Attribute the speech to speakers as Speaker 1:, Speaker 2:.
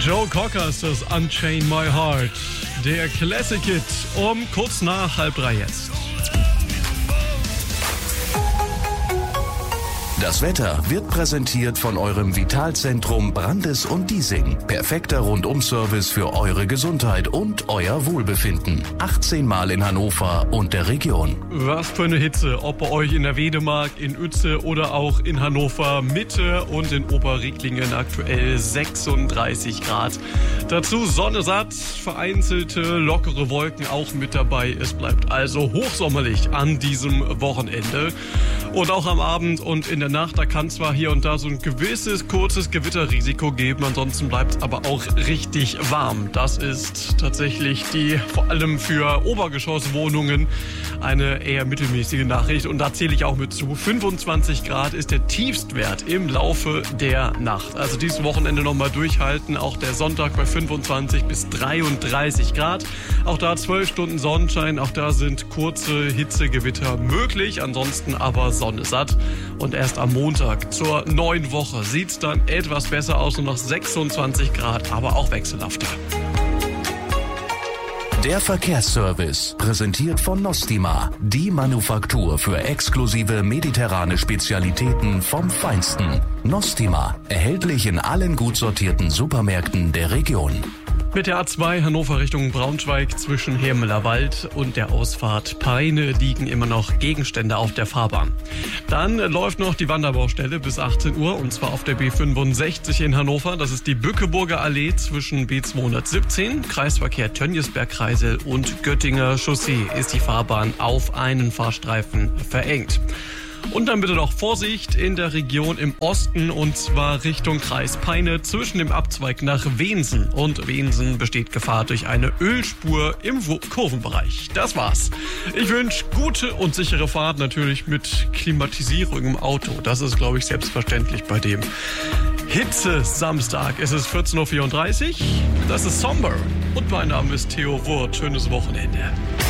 Speaker 1: Joe Cocker ist das Unchain My Heart. Der Classic Hit um kurz nach 2:30 jetzt.
Speaker 2: Das Wetter wird präsentiert von eurem Vitalzentrum Brandes und Diesing. Perfekter Rundum-Service für eure Gesundheit und euer Wohlbefinden. 18 Mal in Hannover und der Region.
Speaker 1: Was für eine Hitze, ob bei euch in der Wedemark, in Uetze oder auch in Hannover Mitte und in Oberreklingen aktuell 36 Grad. Dazu Sonne satt, vereinzelte lockere Wolken auch mit dabei. Es bleibt also hochsommerlich an diesem Wochenende. Und auch am Abend und in der Nacht, da kann zwar hier und da so ein gewisses kurzes Gewitterrisiko geben, ansonsten bleibt es aber auch richtig warm. Das ist tatsächlich die vor allem für Obergeschosswohnungen eine eher mittelmäßige Nachricht. Und da zähle ich auch mit zu. 25 Grad ist der Tiefstwert im Laufe der Nacht. Also dieses Wochenende nochmal durchhalten. Auch der Sonntag bei 25 bis 33 Grad. Auch da 12 Stunden Sonnenschein. Auch da sind kurze Hitzegewitter möglich. Ansonsten aber Sonne satt. Und erst am Montag zur neuen Woche sieht es dann etwas besser aus. Nur noch 26 Grad, aber auch wechselhafter.
Speaker 2: Der Verkehrsservice, präsentiert von Nostima, die Manufaktur für exklusive mediterrane Spezialitäten vom Feinsten. Nostima, erhältlich in allen gut sortierten Supermärkten der Region.
Speaker 1: Mit der A2 Hannover Richtung Braunschweig zwischen Hermeler Wald und der Ausfahrt Peine liegen immer noch Gegenstände auf der Fahrbahn. Dann läuft noch die Wanderbaustelle bis 18 Uhr und zwar auf der B65 in Hannover. Das ist die Bückeburger Allee zwischen B217, Kreisverkehr Tönniesberg-Kreisel und Göttinger Chaussee ist die Fahrbahn auf einen Fahrstreifen verengt. Und dann bitte noch Vorsicht in der Region im Osten und zwar Richtung Kreis Peine zwischen dem Abzweig nach Wensen. Und Wensen besteht Gefahr durch eine Ölspur im Kurvenbereich. Das war's. Ich wünsche gute und sichere Fahrt, natürlich mit Klimatisierung im Auto. Das ist, glaube ich, selbstverständlich bei dem Hitze-Samstag. Es ist 14:34 Uhr. Das ist Somber. Und mein Name ist Theo Wurth. Schönes Wochenende.